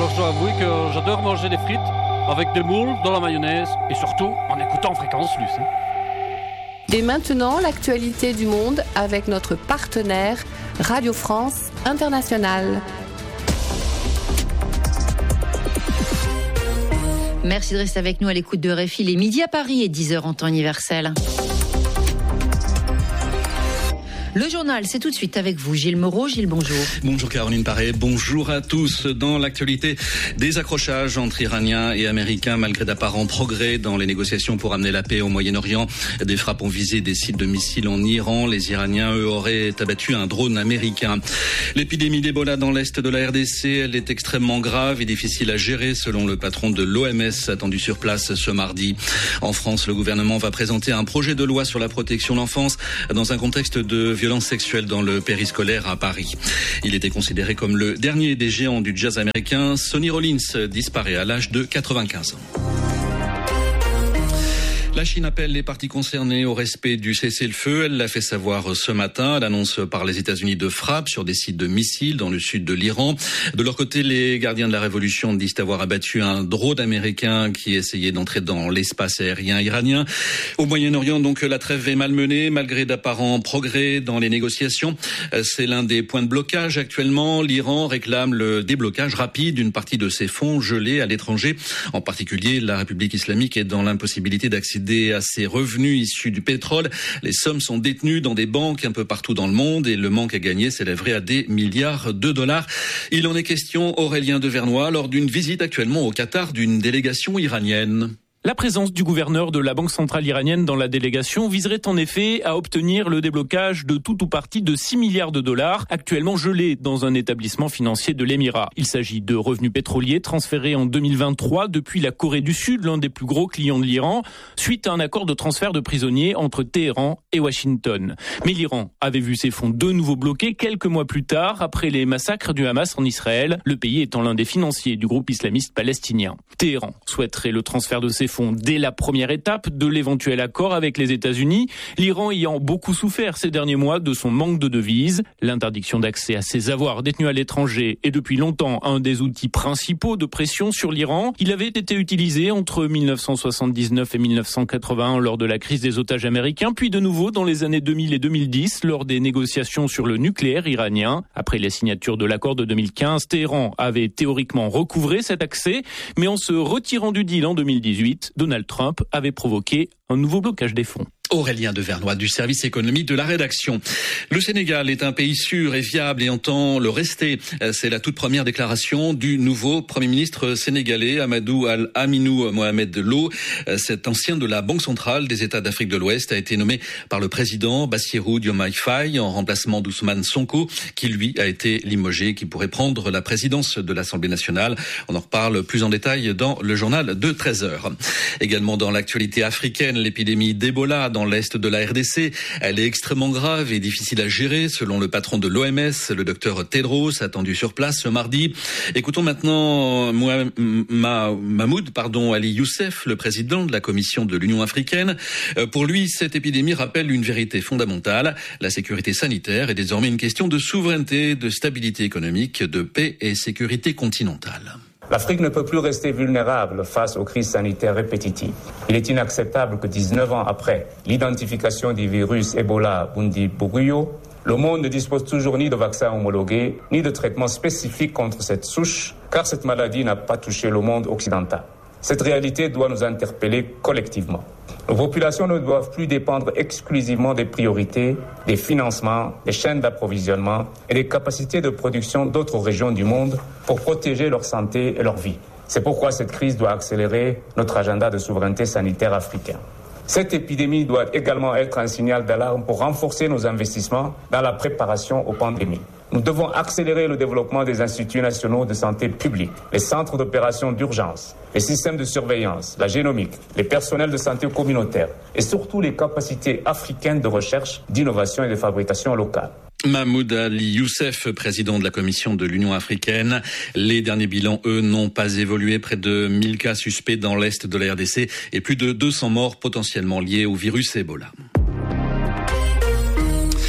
Alors je dois avouer que j'adore manger des frites avec des moules, de la mayonnaise et surtout en écoutant Fréquence Plus. Et maintenant, l'actualité du monde avec notre partenaire Radio France Internationale. Merci de rester avec nous à l'écoute de RFI. Il est midi à Paris et 10h en temps universel. Le journal, c'est tout de suite avec vous, Gilles Moreau. Gilles, bonjour. Bonjour Caroline Paré, bonjour à tous. Dans l'actualité, des accrochages entre Iraniens et Américains malgré d'apparents progrès dans les négociations pour amener la paix au Moyen-Orient. Des frappes ont visé des sites de missiles en Iran. Les Iraniens, eux, auraient abattu un drone américain. L'épidémie d'Ebola dans l'est de la RDC, elle est extrêmement grave et difficile à gérer selon le patron de l'OMS attendu sur place ce mardi. En France, le gouvernement va présenter un projet de loi sur la protection de l'enfance dans un contexte de violence sexuelle dans le périscolaire à Paris. Il était considéré comme le dernier des géants du jazz américain. Sonny Rollins disparaît à l'âge de 95 ans. La Chine appelle les parties concernées au respect du cessez-le-feu. Elle l'a fait savoir ce matin. Elle annonce par les États-Unis de frappes sur des sites de missiles dans le sud de l'Iran. De leur côté, les gardiens de la révolution disent avoir abattu un drone américain qui essayait d'entrer dans l'espace aérien iranien. Au Moyen-Orient, donc, la trêve est malmenée malgré d'apparents progrès dans les négociations. C'est l'un des points de blocage actuellement. L'Iran réclame le déblocage rapide d'une partie de ses fonds gelés à l'étranger. En particulier, la République islamique est dans l'impossibilité d'accéder à ses revenus issus du pétrole. Les sommes sont détenues dans des banques un peu partout dans le monde et le manque à gagner s'élèverait à des milliards de dollars. Il en est question, Aurélien de Vernois, lors d'une visite actuellement au Qatar d'une délégation iranienne. La présence du gouverneur de la Banque centrale iranienne dans la délégation viserait en effet à obtenir le déblocage de tout ou partie de 6 milliards de dollars actuellement gelés dans un établissement financier de l'Émirat. Il s'agit de revenus pétroliers transférés en 2023 depuis la Corée du Sud, l'un des plus gros clients de l'Iran, suite à un accord de transfert de prisonniers entre Téhéran et Washington. Mais l'Iran avait vu ses fonds de nouveau bloqués quelques mois plus tard après les massacres du Hamas en Israël, le pays étant l'un des financiers du groupe islamiste palestinien. Téhéran souhaiterait le transfert de ses fonds dès la première étape de l'éventuel accord avec les États-Unis, l'Iran ayant beaucoup souffert ces derniers mois de son manque de devises. L'interdiction d'accès à ses avoirs détenus à l'étranger est depuis longtemps un des outils principaux de pression sur l'Iran. Il avait été utilisé entre 1979 et 1981 lors de la crise des otages américains, puis de nouveau dans les années 2000 et 2010 lors des négociations sur le nucléaire iranien. Après la signature de l'accord de 2015, Téhéran avait théoriquement recouvré cet accès, mais en se retirant du deal en 2018, Donald Trump avait provoqué un nouveau blocage des fonds. Aurélien de Vernois du service économique de la rédaction. Le Sénégal est un pays sûr et viable et entend le rester. C'est la toute première déclaration du nouveau Premier ministre sénégalais, Amadou Al-Aminou Mohamed Lo. Cet ancien de la Banque centrale des États d'Afrique de l'Ouest a été nommé par le président Bassirou Diomaye Faye en remplacement d'Ousmane Sonko, qui lui a été limogé, qui pourrait prendre la présidence de l'Assemblée nationale. On en reparle plus en détail dans le journal de 13h. Également dans l'actualité africaine, l'épidémie d'Ebola dans l'est de la RDC. Elle est extrêmement grave et difficile à gérer, selon le patron de l'OMS, le docteur Tedros, attendu sur place ce mardi. Écoutons maintenant Mahmoud Ali Youssef, le président de la Commission de l'Union africaine. Pour lui, cette épidémie rappelle une vérité fondamentale. La sécurité sanitaire est désormais une question de souveraineté, de stabilité économique, de paix et sécurité continentale. L'Afrique ne peut plus rester vulnérable face aux crises sanitaires répétitives. Il est inacceptable que 19 ans après l'identification du virus Ebola Bundibugyo, le monde ne dispose toujours ni de vaccins homologués, ni de traitements spécifiques contre cette souche, car cette maladie n'a pas touché le monde occidental. Cette réalité doit nous interpeller collectivement. Nos populations ne doivent plus dépendre exclusivement des priorités, des financements, des chaînes d'approvisionnement et des capacités de production d'autres régions du monde pour protéger leur santé et leur vie. C'est pourquoi cette crise doit accélérer notre agenda de souveraineté sanitaire africain. Cette épidémie doit également être un signal d'alarme pour renforcer nos investissements dans la préparation aux pandémies. Nous devons accélérer le développement des instituts nationaux de santé publique, les centres d'opération d'urgence, les systèmes de surveillance, la génomique, les personnels de santé communautaire et surtout les capacités africaines de recherche, d'innovation et de fabrication locale. Mahmoud Ali Youssef, président de la Commission de l'Union africaine. Les derniers bilans, eux, n'ont pas évolué. Près de 1000 cas suspects dans l'est de la RDC et plus de 200 morts potentiellement liés au virus Ebola.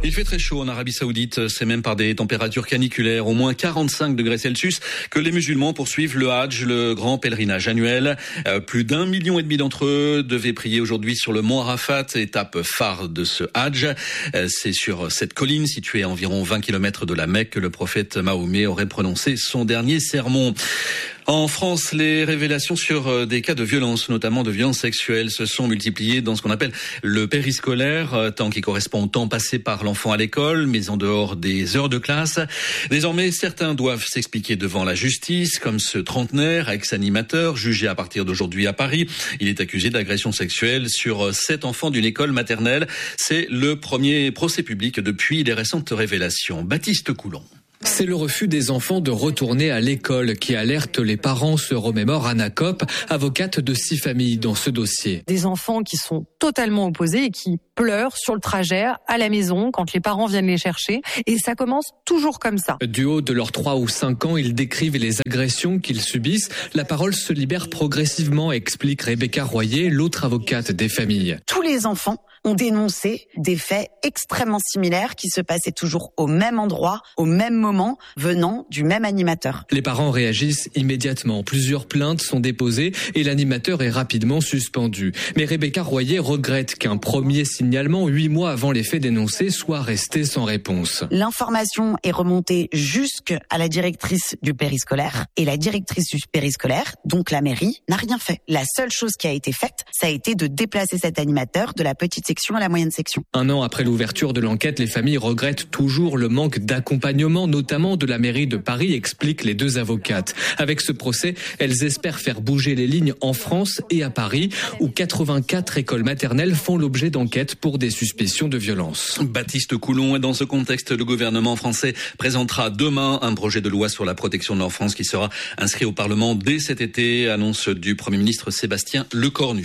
Il fait très chaud en Arabie Saoudite, c'est même par des températures caniculaires, au moins 45 degrés Celsius, que les musulmans poursuivent le Hajj, le grand pèlerinage annuel. Plus d'1,5 million d'entre eux devaient prier aujourd'hui sur le mont Arafat, étape phare de ce Hajj. C'est sur cette colline située à environ 20 km de la Mecque que le prophète Mahomet aurait prononcé son dernier sermon. En France, les révélations sur des cas de violence, notamment de violence sexuelle, se sont multipliées dans ce qu'on appelle le périscolaire, temps qui correspond au temps passé par l'enfant à l'école, mais en dehors des heures de classe. Désormais, certains doivent s'expliquer devant la justice, comme ce trentenaire, ex-animateur, jugé à partir d'aujourd'hui à Paris. Il est accusé d'agression sexuelle sur 7 enfants d'une école maternelle. C'est le premier procès public depuis les récentes révélations. Baptiste Coulon. C'est le refus des enfants de retourner à l'école qui alerte les parents, se remémore Anna Kopp, avocate de 6 familles dans ce dossier. Des enfants qui sont totalement opposés et qui pleurent sur le trajet à la maison quand les parents viennent les chercher. Et ça commence toujours comme ça. Du haut de leurs 3 ou 5 ans, ils décrivent les agressions qu'ils subissent. La parole se libère progressivement, explique Rebecca Royer, l'autre avocate des familles. Tous les enfants ont dénoncé des faits extrêmement similaires qui se passaient toujours au même endroit, au même moment, venant du même animateur. Les parents réagissent immédiatement. Plusieurs plaintes sont déposées et l'animateur est rapidement suspendu. Mais Rebecca Royer regrette qu'un premier signalement, 8 mois avant les faits dénoncés, soit resté sans réponse. L'information est remontée jusqu'à la directrice du périscolaire et la directrice du périscolaire, donc la mairie, n'a rien fait. La seule chose qui a été faite, ça a été de déplacer cet animateur de la petite section à la moyenne section. 1 an après l'ouverture de l'enquête, les familles regrettent toujours le manque d'accompagnement, notamment de la mairie de Paris, expliquent les 2 avocates. Avec ce procès, elles espèrent faire bouger les lignes en France et à Paris, où 84 écoles maternelles font l'objet d'enquêtes pour des suspicions de violence. Baptiste Coulon. Dans ce contexte, le gouvernement français présentera demain un projet de loi sur la protection de l'enfance qui sera inscrit au Parlement dès cet été, annonce du Premier ministre Sébastien Lecornu.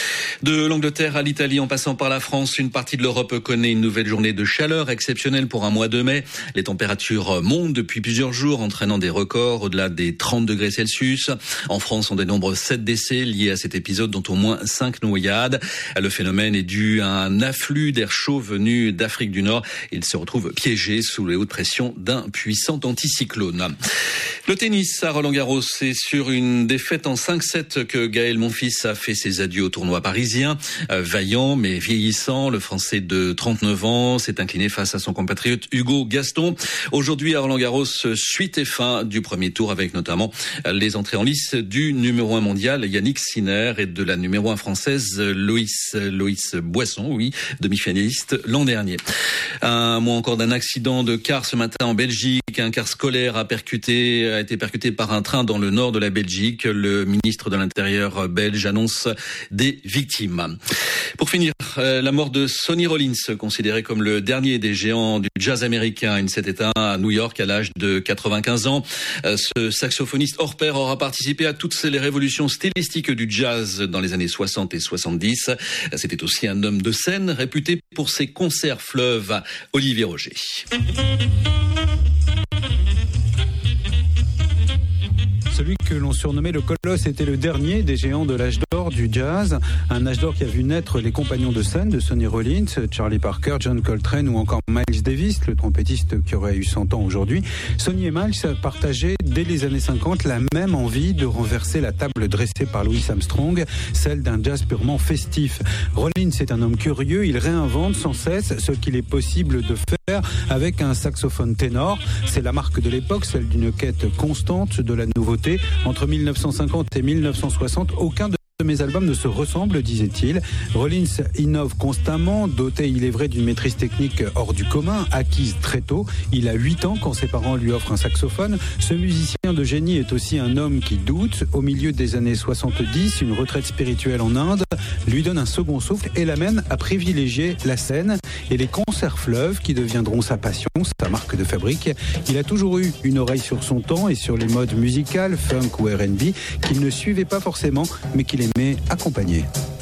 De l'Angleterre à l'Italie en passant par la France, une partie de l'Europe connaît une nouvelle journée de chaleur exceptionnelle pour un mois de mai. Les températures montent depuis plusieurs jours, entraînant des records au-delà des 30 degrés Celsius. En France, on dénombre 7 décès liés à cet épisode, dont au moins 5 noyades. Le phénomène est dû à un afflux d'air chaud venu d'Afrique du Nord. Il se retrouve piégé sous les hautes pressions d'un puissant anticyclone. Le tennis à Roland-Garros, c'est sur une défaite en 5-7 que Gaël Monfils a fait ses adieux au tournoi parisien. Vaillant mais vieillissant, le Français de 39 ans s'est incliné face à son compatriote Hugo Gaston. Aujourd'hui à Roland-Garros, suite et fin du premier tour avec notamment les entrées en lice du numéro 1 mondial Yannick Sinner et de la numéro 1 française Loïs Boisson, oui, demi-finaliste l'an dernier. Un mois encore d'un accident de car ce matin en Belgique. Un car scolaire a été percuté par un train dans le nord de la Belgique. Le ministre de l'Intérieur belge annonce des victimes. Pour finir, la mort de Sonny Rollins, considéré comme le dernier des géants du jazz américain. Il s'est éteint à New York à l'âge de 95 ans. Ce saxophoniste hors pair aura participé à toutes les révolutions stylistiques du jazz dans les années 60 et 70. C'était aussi un homme de scène réputé pour ses concerts fleuves. Olivier Roger. Celui que l'on surnommait le Colosse était le dernier des géants de l'âge d'or du jazz. Un âge d'or qui a vu naître les compagnons de scène de Sonny Rollins, Charlie Parker, John Coltrane ou encore Miles Davis, le trompettiste qui aurait eu 100 ans aujourd'hui. Sonny et Miles partageaient dès les années 50 la même envie de renverser la table dressée par Louis Armstrong, celle d'un jazz purement festif. Rollins est un homme curieux, il réinvente sans cesse ce qu'il est possible de faire avec un saxophone ténor. C'est la marque de l'époque, celle d'une quête constante de la nouveauté. Entre 1950 et 1960, aucun de mes albums ne se ressemblent, disait-il. Rollins innove constamment, doté, il est vrai, d'une maîtrise technique hors du commun, acquise très tôt. Il a 8 ans quand ses parents lui offrent un saxophone. Ce musicien de génie est aussi un homme qui doute. Au milieu des années 70, une retraite spirituelle en Inde lui donne un second souffle et l'amène à privilégier la scène et les concerts fleuves qui deviendront sa passion, sa marque de fabrique. Il a toujours eu une oreille sur son temps et sur les modes musicales, funk ou R&B, qu'il ne suivait pas forcément, mais qu'il aimait accompagner.